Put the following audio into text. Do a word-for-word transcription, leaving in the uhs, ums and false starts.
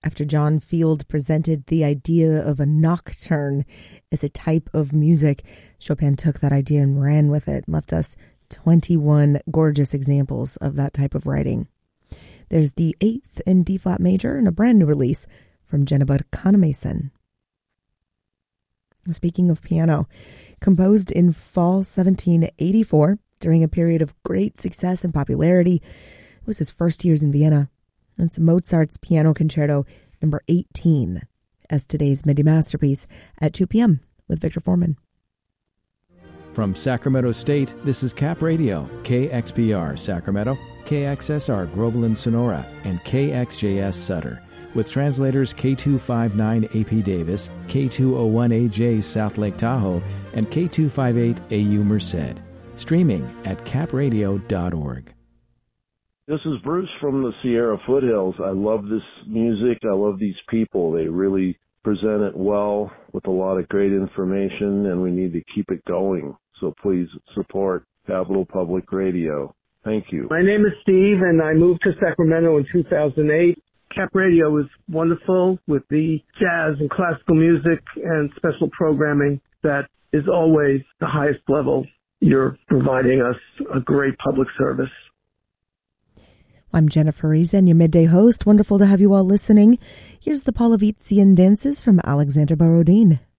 after John Field presented the idea of a nocturne as a type of music. Chopin took that idea and ran with it and left us twenty-one gorgeous examples of that type of writing. There's the eighth in D-flat major and a brand new release from Jennifer Kannemason. Speaking of piano, composed in fall seventeen eighty-four during a period of great success and popularity, it was his first years in Vienna. It's Mozart's Piano Concerto number eighteen as today's midday masterpiece at two p.m. with Victor Foreman. From Sacramento State, this is Cap Radio, K X P R Sacramento, K X S R Groveland Sonora, and K X J S Sutter, with translators K two fifty-nine A P Davis, K two oh one A J South Lake Tahoe, and K two fifty-eight A U Merced. Streaming at cap radio dot org. This is Bruce from the Sierra Foothills. I love this music. I love these people. They really present it well with a lot of great information, and we need to keep it going. So please support Capital Public Radio. Thank you. My name is Steve, and I moved to Sacramento in two thousand eight. Cap Radio is wonderful with the jazz and classical music and special programming that is always the highest level. You're providing us a great public service. I'm Jennifer Reason, your midday host. Wonderful to have you all listening. Here's the Polavitsian dances from Alexander Borodin.